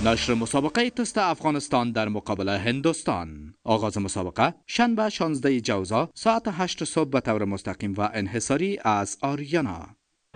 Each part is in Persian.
نشر مسابقه تست افغانستان در مقابل هندوستان. آغاز مسابقه شنبه 16 جوزا ساعت 8 صبح به طور مستقیم و انحصاری از آریانا.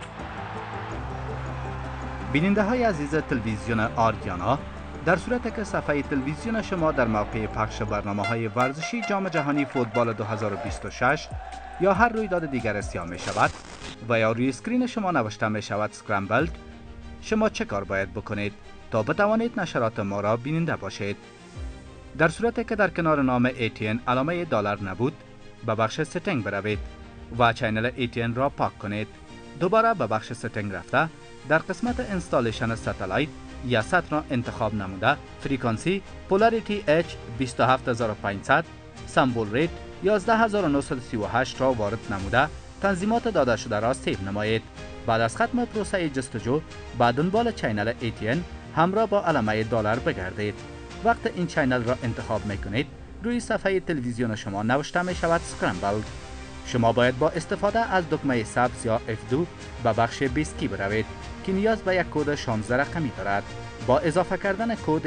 بیننده های عزیز تلویزیون آریانا، در صورت که صفحه تلویزیون شما در موقع پخش برنامه های ورزشی جام جهانی فوتبال 2026 یا هر رویداد دیگر اسیان می شود و یا روی اسکرین شما نوشته می شود سکرامبلد، شما چه کار باید بکنید تا بتوانید نشرات ما را بیننده باشید؟ در صورت که در کنار نام ATN علامه دلار نبود، به بخش ستینگ بروید و چینل ATN را پاک کنید. دوباره به بخش ستینگ رفته در قسمت انستالیشن ستلایت یا سات را انتخاب نموده فریکانسی پولاریتی H 27500 سمبول ریت 11938 را وارد نموده تنظیمات داده شده را سیو نمایید. بعد از ختم پروسه جستجو به دنبال چینل ATN همراه با علامه دلار بگردید. وقت این چینل را انتخاب میکنید روی صفحه تلویزیون شما نوشته می شود سکرامبلد. شما باید با استفاده از دکمه سبز یا F2 به بخش بیسکی بروید که نیاز به یک کد 16 رقمی دارد. با اضافه کردن کد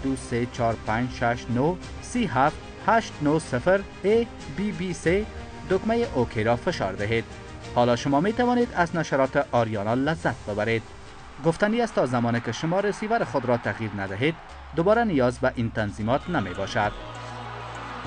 12345693780 ABBC دکمه اوکی را فشار دهید. حالا شما می توانید از نشرات آریانا لذت ببرید. گفتنی است تا زمانی که شما رسیور خود را تغییر ندهید دوباره نیاز به این تنظیمات نمی باشد.